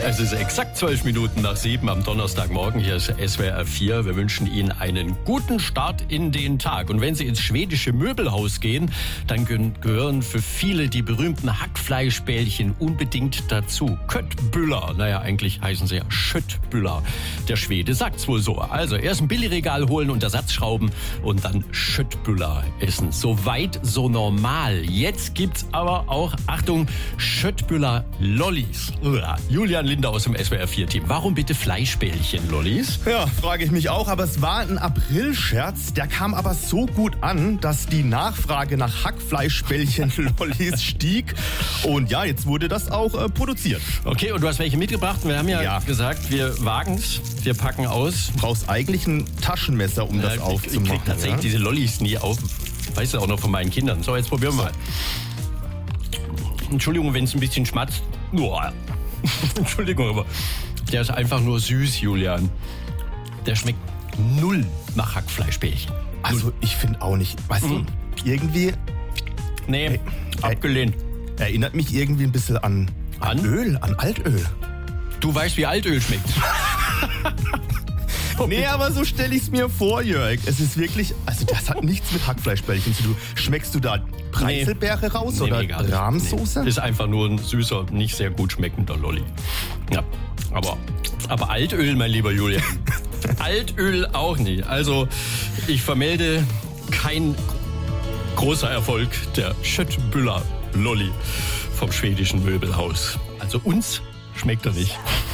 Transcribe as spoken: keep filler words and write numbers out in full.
Es ist exakt zwölf Minuten nach sieben am Donnerstagmorgen. Hier ist S W R vier. Wir wünschen Ihnen einen guten Start in den Tag. Und wenn Sie ins schwedische Möbelhaus gehen, dann gehören für viele die berühmten Hackfleischbällchen unbedingt dazu. Köttbullar. Naja, eigentlich heißen sie ja Schöttbullar. Der Schwede sagt's wohl so. Also erst ein Billigregal holen und Ersatzschrauben und dann Schöttbullar essen. So weit, so normal. Jetzt gibt's aber auch, Achtung, Schöttbullar Lollis. Julian Linde aus dem S W R vier Team. Warum bitte Fleischbällchen-Lollis? Ja, frage ich mich auch, aber es war ein Aprilscherz. Der kam aber so gut an, dass die Nachfrage nach Hackfleischbällchen-Lollis stieg. Und ja, jetzt wurde das auch äh, produziert. Okay, und du hast welche mitgebracht? Wir haben ja, Ja. gesagt, wir wagen's, wir packen aus. Du brauchst eigentlich ein Taschenmesser, um das Ja, aufzumachen. Ich krieg tatsächlich ja? diese Lollis nie auf. Weißt du auch noch von meinen Kindern. So, jetzt probieren wir mal. Entschuldigung, wenn es ein bisschen schmatzt. Uah. Entschuldigung, aber der ist einfach nur süß, Julian. Der schmeckt null nach Hackfleischbällchen. Also ich finde auch nicht. Weißt Mhm. du, irgendwie Nee, Ey, abgelehnt. erinnert mich irgendwie ein bisschen an, an? An? Öl, an Altöl. Du weißt, wie Altöl schmeckt. Nee, aber so stelle ich es mir vor, Jörg. Es ist wirklich, also das hat nichts mit Hackfleischbällchen zu tun. Schmeckst du da Preiselbeere raus Nee, oder mir gar nicht. Rahmsoße? Nee. Ist einfach nur ein süßer, nicht sehr gut schmeckender Lolli. Ja, aber, aber Altöl, mein lieber Julian. Altöl auch nicht. Also ich vermelde kein großer Erfolg der Schöttbullar Lolli vom schwedischen Möbelhaus. Also uns schmeckt er nicht.